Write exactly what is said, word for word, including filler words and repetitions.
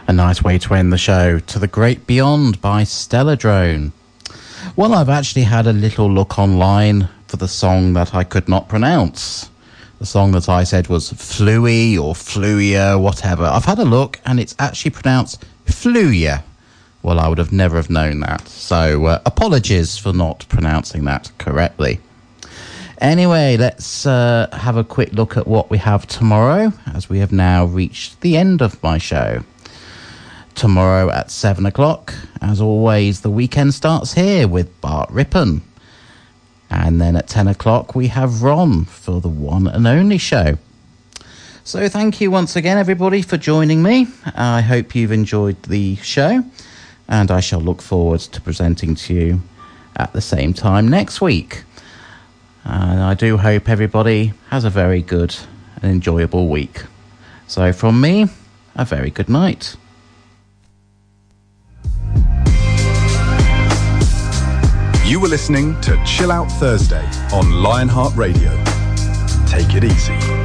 A nice way to end the show, To the Great Beyond by Stelladrone. Well, I've actually had a little look online for the song that I could not pronounce. The song that I said was Flui or Fluia, whatever. I've had a look and it's actually pronounced Fluia. Well, I would have never have known that. So uh, apologies for not pronouncing that correctly. Anyway, let's uh, have a quick look at what we have tomorrow, as we have now reached the end of my show. Tomorrow at seven o'clock, as always, the weekend starts here with Bart Rippon. And then at ten o'clock, we have Ron for the one and only show. So thank you once again, everybody, for joining me. I hope you've enjoyed the show, and I shall look forward to presenting to you at the same time next week. And I do hope everybody has a very good and enjoyable week. So from me, a very good night. You were listening to Chill Out Thursday on Lionheart Radio. Take it easy.